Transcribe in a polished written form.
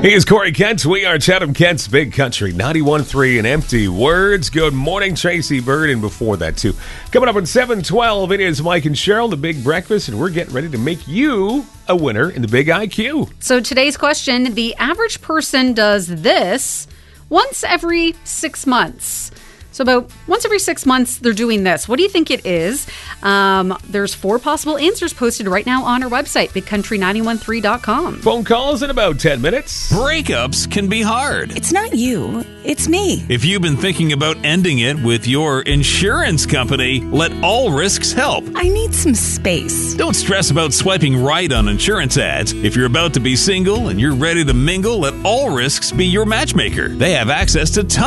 Here's Corey Kent. We are Chatham Kent's Big Country 91.3 and Empty Words. Good morning, Tracy Bird. And before that, too. Coming up at 7:12, it is Mike and Cheryl, the Big Breakfast, and we're getting ready to make you a winner in the Big IQ. So today's question, the average person does this once every 6 months. So about once every 6 months, they're doing this. What do you think it is? There's 4 possible answers posted right now on our website, bigcountry913.com. Phone calls in about 10 minutes. Breakups can be hard. It's not you, it's me. If you've been thinking about ending it with your insurance company, let All Risks help. I need some space. Don't stress about swiping right on insurance ads. If you're about to be single and you're ready to mingle, let All Risks be your matchmaker. They have access to tons